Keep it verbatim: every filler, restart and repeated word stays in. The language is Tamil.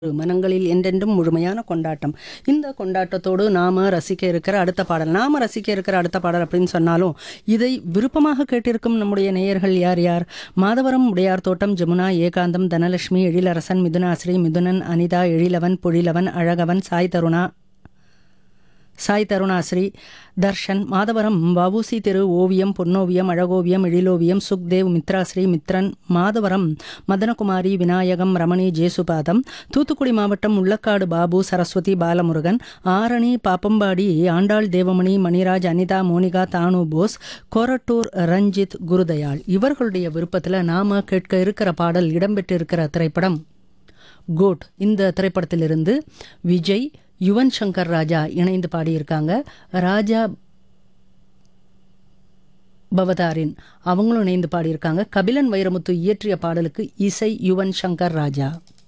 மனங்களில் என்றென்றும் முழுமையான கொண்டாட்டம். இந்த கொண்டாட்டத்தோடு நாம ரசிக்க இருக்கிற அடுத்த பாடல் நாம ரசிக்க இருக்கிற அடுத்த பாடல் அப்படின்னு சொன்னாலும் இதை விருப்பமாக கேட்டிருக்கும் நம்முடைய நேயர்கள் யார் யார்? மாதவரம் உடையார் தோட்டம் ஜமுனா ஏகாந்தம் தனலட்சுமி எழிலரசன் மிதுனாஸ்ரீ மிதுனன் அனிதா எழிலவன் பொழிலவன் அழகவன் சாய் தருணா சாய் தருணாஸ்ரீ தர்ஷன் மாதவரம் வவுசி தெரு ஓவியம் பொன்னோவியம் அழகோவியம் எழிலோவியம் சுக்தேவ் மித்ராஸ்ரீ மித்ரன் மாதவரம் மதனகுமாரி விநாயகம் ரமணி ஜேசுபாதம் தூத்துக்குடி மாவட்டம் உள்ளக்காடு பாபு சரஸ்வதி பாலமுருகன் ஆரணி பாப்பம்பாடி ஆண்டாள் தேவமணி மணிராஜ் அனிதா மோனிகா தானு போஸ் கொரட்டூர் ரஞ்சித் குருதயாள் இவர்களுடைய விருப்பத்தில் நாம கேட்க இருக்கிற பாடல் இடம்பெற்றிருக்கிற திரைப்படம் கோட். இந்த திரைப்படத்திலிருந்து விஜய் யுவன் சங்கர் ராஜா இணைந்து பாடியிருக்காங்க. ராஜா பவதாரின் அவங்களும் இணைந்து பாடியிருக்காங்க. கபிலன் வைரமுத்து இயற்றிய பாடலுக்கு இசை யுவன் சங்கர் ராஜா.